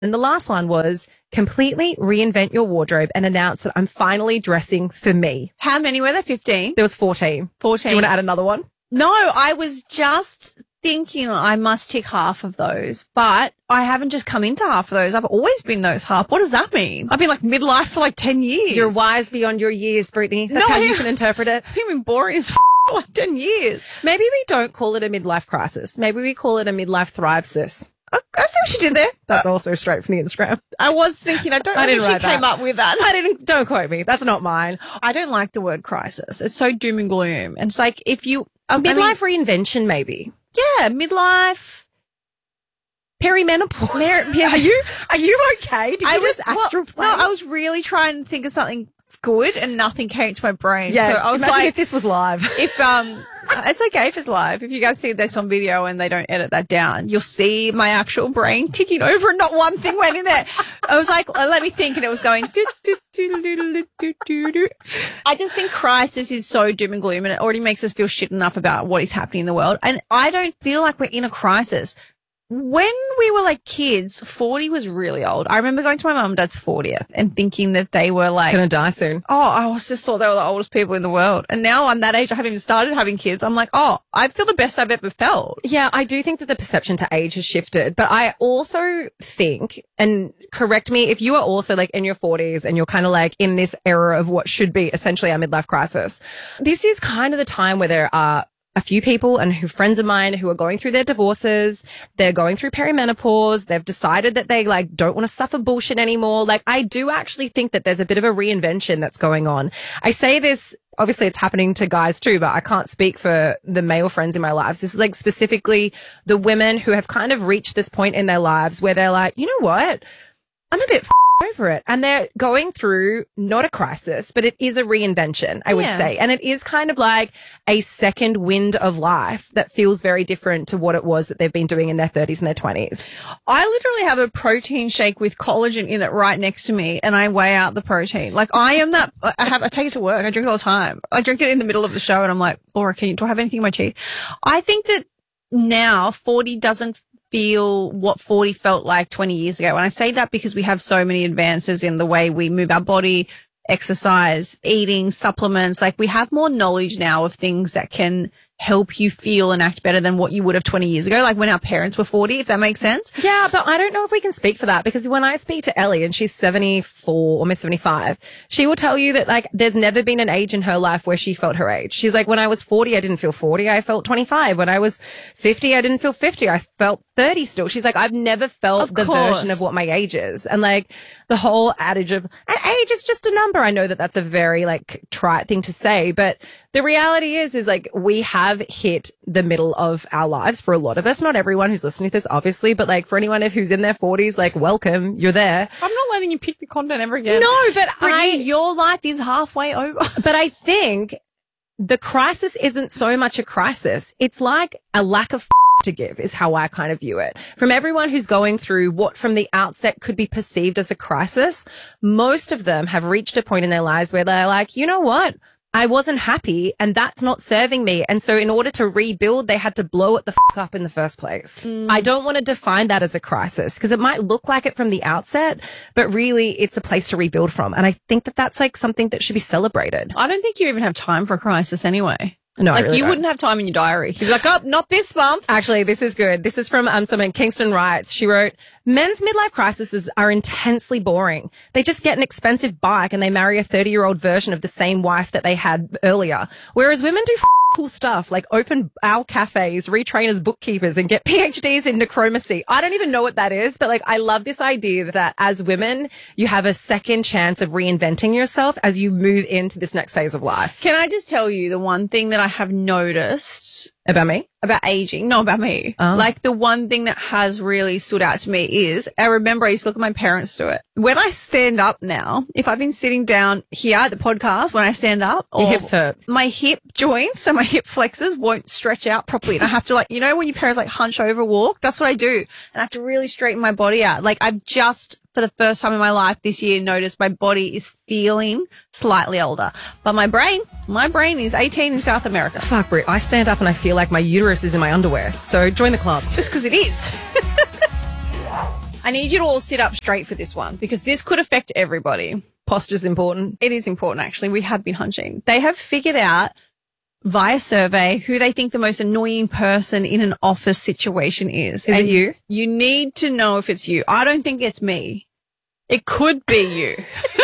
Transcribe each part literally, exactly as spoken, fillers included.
And the last one was completely reinvent your wardrobe and announce that I'm finally dressing for me. How many were there? fifteen? There was fourteen. fourteen. Do you want to add another one? No, I was just thinking I must tick half of those, but I haven't just come into half of those. I've always been those half. What does that mean? I've been like midlife for like ten years. You're wise beyond your years, Brittany. That's No, how I- you can interpret it. I've been boring as f- for like ten years. Maybe we don't call it a midlife crisis. Maybe we call it a midlife thrive, sis. I, I see what you did there. That's also straight from the Instagram. I was thinking, I don't know I if didn't she write came that. up with that. I didn't, don't quote me. That's not mine. I don't like the word crisis. It's so doom and gloom. And it's like if you... I mean, Midlife reinvention, maybe. yeah, midlife. Perimenopause. Mer- yeah. Are you, are you okay? Did you I just was, well, astral plane? no, I was really trying to think of something good and nothing came to my brain. Yeah, so I was imagine like, if this was live. if um it's okay if it's live. If you guys see this on video and they don't edit that down, you'll see my actual brain ticking over and not one thing went in there. I was like, oh, let me think, and it was going do, do, do, do, do, do, do, do. I just think crisis is so doom and gloom, and it already makes us feel shit enough about what is happening in the world. And I don't feel like we're in a crisis. When we were like kids, forty was really old. I remember going to my mum and dad's fortieth and thinking that they were like, Gonna die soon. oh, I was just thought they were the oldest people in the world. And now I'm that age, I haven't even started having kids. I'm like, oh, I feel the best I've ever felt. Yeah, I do think that the perception to age has shifted, but I also think, and correct me if you are also like in your forties and you're kind of like in this era of what should be essentially our midlife crisis. This is kind of the time where there are a few people and who friends of mine who are going through their divorces. They're going through perimenopause. They've decided that they like don't want to suffer bullshit anymore. Like I do actually think that there's a bit of a reinvention that's going on. I say this, obviously it's happening to guys too, but I can't speak for the male friends in my lives. This is like specifically the women who have kind of reached this point in their lives where they're like, you know what? I'm a bit f- over it. And they're going through not a crisis, but it is a reinvention, I would Yeah. say. And it is kind of like a second wind of life that feels very different to what it was that they've been doing in their thirties and their twenties. I literally have a protein shake with collagen in it right next to me, and I weigh out the protein. Like I am that, I have, I take it to work. I drink it all the time. I drink it in the middle of the show and I'm like, Laura, can you, do I have anything in my teeth? I think that now forty doesn't feel what forty felt like twenty years ago. And I say that because we have so many advances in the way we move our body, exercise, eating, supplements. Like we have more knowledge now of things that can help you feel and act better than what you would have twenty years ago, like when our parents were forty, if that makes sense. Yeah, but I don't know if we can speak for that because when I speak to Ellie and she's seventy-four, almost seventy-five, she will tell you that like there's never been an age in her life where she felt her age. She's like, when I was forty, I didn't feel forty. I felt twenty-five. When I was fifty, I didn't feel fifty. I felt thirty still. She's like, I've never felt Of the course. version of what my age is. And like the whole adage of an age is just a number. I know that that's a very like trite thing to say, but the reality is, is like we have hit the middle of our lives for a lot of us. Not everyone who's listening to this, obviously, but like for anyone who's in their forties, like welcome, you're there. I'm not letting you pick the content ever again. No, but Brittany, I, your life is halfway over. but I think the crisis isn't so much a crisis. It's like a lack of to give is how I kind of view it. From everyone who's going through what from the outset could be perceived as a crisis, most of them have reached a point in their lives where they're like, you know what? I wasn't happy and that's not serving me. And so in order to rebuild, they had to blow it the f- up in the first place. Mm. I don't want to define that as a crisis because it might look like it from the outset, but really it's a place to rebuild from. And I think that that's like something that should be celebrated. I don't think you even have time for a crisis anyway. No, I like really you don't. wouldn't have time in your diary. You'd be like, oh, not this month. Actually, this is good. This is from um, someone, Kingston writes. She wrote, men's midlife crises are intensely boring. They just get an expensive bike and they marry a thirty-year-old version of the same wife that they had earlier. Whereas women do f- cool stuff like open owl cafes, retrain as bookkeepers and get P H Ds in necromancy. I don't even know what that is, but like I love this idea that as women, you have a second chance of reinventing yourself as you move into this next phase of life. Can I just tell you the one thing that I have noticed About me? about aging, not about me. Oh. Like the one thing that has really stood out to me is I remember I used to look at my parents do it. When I stand up now, if I've been sitting down here at the podcast, when I stand up, Your or hips hurt. my hip joints, so my hip flexors won't stretch out properly. And I have to like, you know, when your parents like hunch over walk, that's what I do. And I have to really straighten my body out. Like I've just, for the first time in my life this year, noticed my body is feeling slightly older. But my brain, my brain is eighteen in South America. Fuck, Brit. I stand up and I feel like my uterus is in my underwear. So join the club. Just because it is. I need you to all sit up straight for this one because this could affect everybody. Posture's important. It is important, actually. We have been hunching. They have figured out via survey who they think the most annoying person in an office situation is. Is and it you? You need to know if it's you. I don't think it's me. It could be you.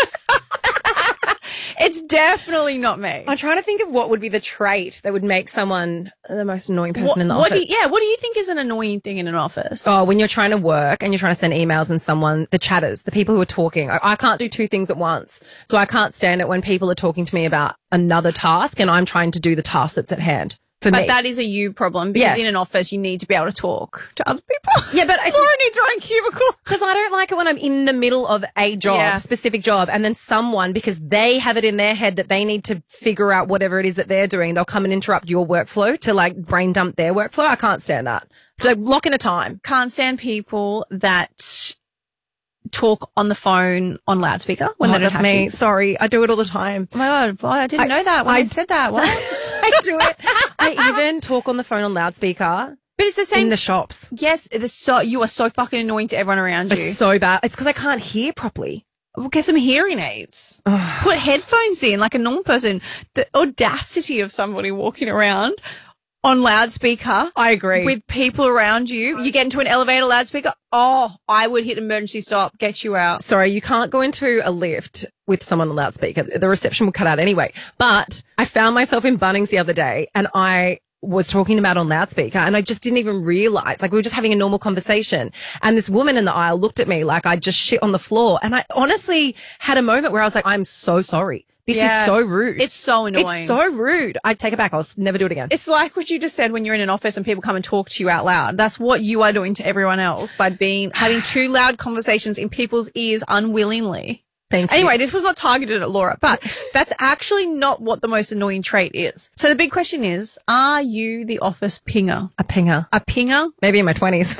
It's definitely not me. I'm trying to think of what would be the trait that would make someone the most annoying person What, in the what office. do you, yeah, what do you think is an annoying thing in an office? Oh, when you're trying to work and you're trying to send emails and someone, the chatters, the people who are talking. I, I can't do two things at once. So I can't stand it when people are talking to me about another task and I'm trying to do the task that's at hand. For But me. that is a you problem because Yeah. in an office you need to be able to talk to other people. Yeah, but I- Laura needs her own cubicle. Because I don't like it when I'm in the middle of a job, Yeah. specific job, and then someone, because they have it in their head that they need to figure out whatever it is that they're doing, they'll come and interrupt your workflow to like brain dump their workflow. I can't stand that. Like lock in a time. Can't stand people that talk on the phone on loudspeaker when Oh, they don't that's have me. to. Sorry, I do it all the time. Oh my God, well, I didn't I- know that when I, I- said that. What? I do it. I even talk on the phone on loudspeaker But it's the same. in the shops. yes, it's so, you are so fucking annoying to everyone around you. It's so bad. It's because I can't hear properly. Well, get some hearing aids. Put headphones in like a normal person. The audacity of somebody walking around on loudspeaker. I agree. With people around you. You get into an elevator loudspeaker. Oh, I would hit emergency stop, get you out. Sorry, you can't go into a lift with someone on loudspeaker. The reception will cut out anyway. But I found myself in Bunnings the other day and I was talking about on loudspeaker and I just didn't even realize, like we were just having a normal conversation and this woman in the aisle looked at me like I just shit on the floor. And I honestly had a moment where I was like, I'm so sorry. This Yeah. is so rude. It's so annoying. It's so rude. I take it back. I'll s- never do it again. It's like what you just said when you're in an office and people come and talk to you out loud. That's what you are doing to everyone else by being having two loud conversations in people's ears unwillingly. Thank you. Anyway, this was not targeted at Laura, but that's actually not what the most annoying trait is. So the big question is, are you the office pinger? A pinger. A pinger? Maybe in my twenties.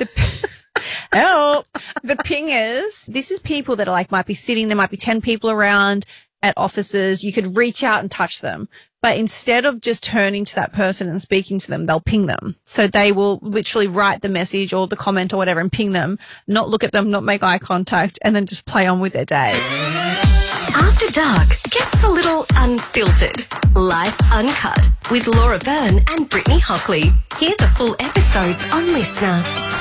Oh, the pingers. This is people that are like, might be sitting, there might be ten people around at offices. You could reach out and touch them. But instead of just turning to that person and speaking to them, they'll ping them. So they will literally write the message or the comment or whatever and ping them, not look at them, not make eye contact, and then just play on with their day. After Dark gets a little unfiltered. Life Uncut with Laura Byrne and Brittany Hockley. Hear the full episodes on Listener.